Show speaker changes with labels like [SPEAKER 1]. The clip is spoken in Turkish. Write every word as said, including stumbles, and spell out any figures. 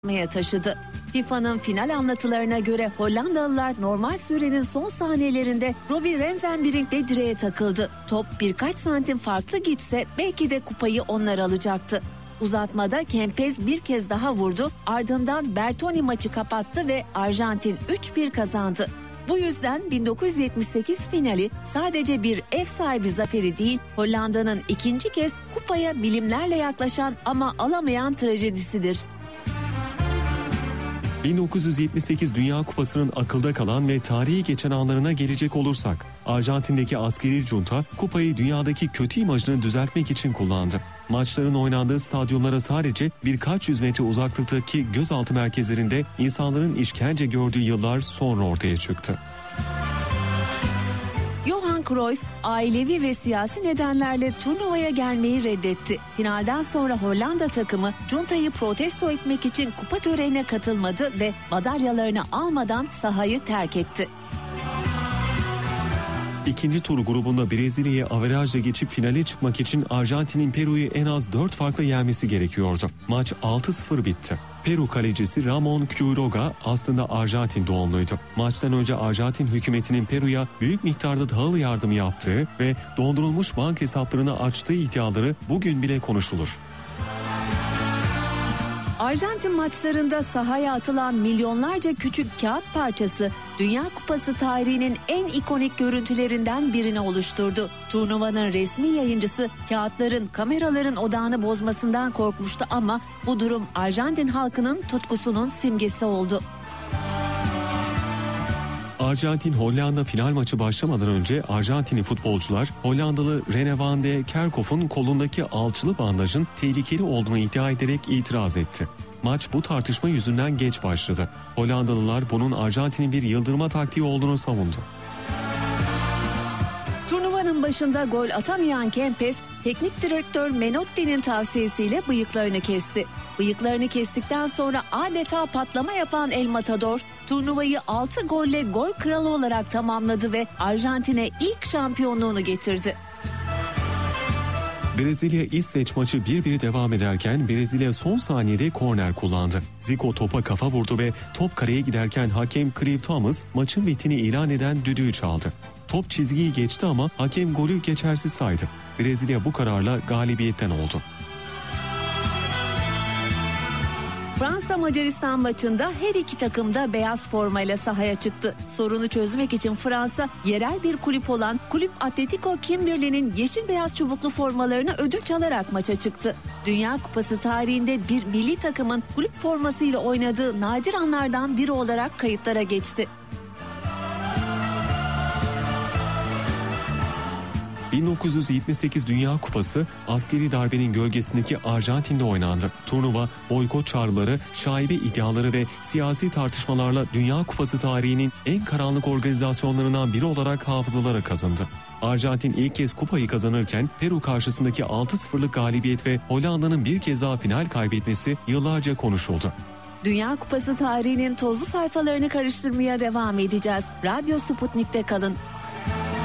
[SPEAKER 1] taşıdı. FIFA'nın final anlatılarına göre Hollandalılar normal sürenin son saniyelerinde Robbie Rensenbrink'le direğe takıldı. Top birkaç santim farklı gitse belki de kupayı onlar alacaktı. Uzatmada Kempes bir kez daha vurdu, ardından Bertoni maçı kapattı ve Arjantin üç bir kazandı. Bu yüzden bin dokuz yüz yetmiş sekiz finali sadece bir ev sahibi zaferi değil, Hollanda'nın ikinci kez kupaya milimlerle yaklaşan ama alamayan trajedisidir.
[SPEAKER 2] bin dokuz yüz yetmiş sekiz Dünya Kupası'nın akılda kalan ve tarihi geçen anlarına gelecek olursak, Arjantin'deki askeri junta kupayı dünyadaki kötü imajını düzeltmek için kullandı. Maçların oynandığı stadyumlara sadece birkaç yüz metre uzaklıktaki gözaltı merkezlerinde insanların işkence gördüğü yıllar sonra ortaya çıktı.
[SPEAKER 1] Johan Cruyff ailevi ve siyasi nedenlerle turnuvaya gelmeyi reddetti. Finalden sonra Hollanda takımı juntayı protesto etmek için kupa törenine katılmadı ve madalyalarını almadan sahayı terk etti.
[SPEAKER 2] İkinci tur grubunda Brezilya'yı averajla geçip finale çıkmak için Arjantin'in Peru'yu en az dört farkla yenmesi gerekiyordu. Maç altı sıfır bitti. Peru kalecisi Ramon Quiroga aslında Arjantin doğumluydu. Maçtan önce Arjantin hükümetinin Peru'ya büyük miktarda tahıl yardımı yaptığı ve dondurulmuş banka hesaplarını açtığı iddiaları bugün bile konuşulur.
[SPEAKER 1] Arjantin maçlarında sahaya atılan milyonlarca küçük kağıt parçası Dünya Kupası tarihinin en ikonik görüntülerinden birini oluşturdu. Turnuvanın resmi yayıncısı kağıtların kameraların odağını bozmasından korkmuştu ama bu durum Arjantin halkının tutkusunun simgesi oldu.
[SPEAKER 2] Arjantin-Hollanda final maçı başlamadan önce Arjantinli futbolcular Hollandalı Rene van de Kerkhof'un kolundaki alçılı bandajın tehlikeli olduğunu iddia ederek itiraz etti. Maç bu tartışma yüzünden geç başladı. Hollandalılar bunun Arjantin'in bir yıldırma taktiği olduğunu savundu.
[SPEAKER 1] Turnuvanın başında gol atamayan Kempes, teknik direktör Menotti'nin tavsiyesiyle bıyıklarını kesti. Bıyıklarını kestikten sonra adeta patlama yapan El Matador, turnuvayı altı golle gol kralı olarak tamamladı ve Arjantin'e ilk şampiyonluğunu getirdi.
[SPEAKER 2] Brezilya-İsveç maçı bir bir devam ederken Brezilya son saniyede korner kullandı. Zico topa kafa vurdu ve top kaleye giderken hakem Clive Thomas maçın bittiğini ilan eden düdüğü çaldı. Top çizgiyi geçti ama hakem golü geçersiz saydı. Brezilya bu kararla galibiyetten oldu.
[SPEAKER 1] Fransa-Macaristan maçında her iki takım da beyaz formayla sahaya çıktı. Sorunu çözmek için Fransa, yerel bir kulüp olan Kulüp Atletico Kimberley'nin yeşil beyaz çubuklu formalarını ödünç alarak maça çıktı. Dünya Kupası tarihinde bir milli takımın kulüp formasıyla oynadığı nadir anlardan biri olarak kayıtlara geçti.
[SPEAKER 2] bin dokuz yüz yetmiş sekiz Dünya Kupası askeri darbenin gölgesindeki Arjantin'de oynandı. Turnuva boykot çağrıları, şaibe iddiaları ve siyasi tartışmalarla Dünya Kupası tarihinin en karanlık organizasyonlarından biri olarak hafızalara kazındı. Arjantin ilk kez kupayı kazanırken Peru karşısındaki altı sıfırlık galibiyet ve Hollanda'nın bir kez daha final kaybetmesi yıllarca konuşuldu.
[SPEAKER 1] Dünya Kupası tarihinin tozlu sayfalarını karıştırmaya devam edeceğiz. Radyo Sputnik'te kalın.